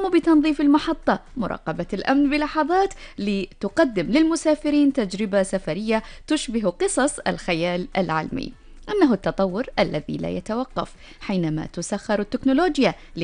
تقوم بتنظيف المحطة، مراقبة الأمن بلحظات، لتقدم للمسافرين تجربة سفرية تشبه قصص الخيال العلمي. إنه التطور الذي لا يتوقف حينما تسخر التكنولوجيا